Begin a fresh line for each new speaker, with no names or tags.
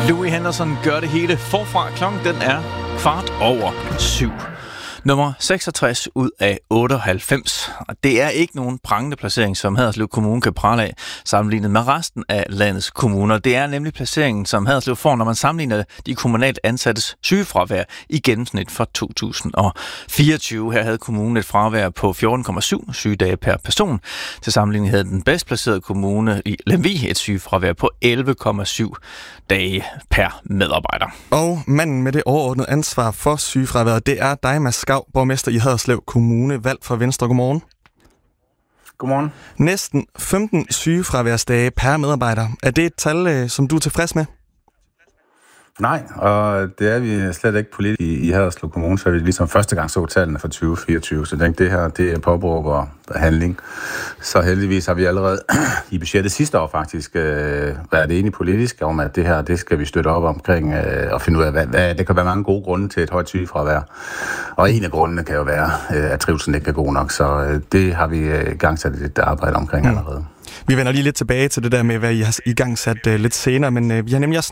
Louis Henderson gør det hele forfra. Klokken den er 7:15. Nummer 66 ud af 98. Og det er ikke nogen prangende placering, som Haderslev Kommune kan prale af, sammenlignet med resten af landets kommuner. Det er nemlig placeringen, som Haderslev får, når man sammenligner de kommunalt ansattes sygefravær i gennemsnit for 2024. Her havde kommunen et fravær på 14,7 sygedage per person. Til sammenligning havde den bedst placerede kommune i Lemvig et sygefravær på 11,7 dage per medarbejder.
Og manden med det overordnede ansvar for sygefraværet, det er dig, Mads Skau, borgmester i Haderslev Kommune, valgt for Venstre. Godmorgen.
Godmorgen.
Næsten 15 sygefraværsdage per medarbejder. Er det et tal, som du er tilfreds med?
Nej, og det er vi slet ikke politisk i Haderslev Kommune, så vi ligesom første gang så tallene for 2024, så det her, det er påbruger handling. Så heldigvis har vi allerede i budgettet sidste år faktisk været enige politisk om, at det her, det skal vi støtte op omkring og finde ud af, hvad det kan være mange gode grunde til et højt sygefravær. Og en af grundene kan jo være, at trivselen ikke er god nok, så det har vi igangsat et arbejde omkring allerede.
Vi vender lige lidt tilbage til det der med, hvad I har igangsat lidt senere, men vi har nemlig også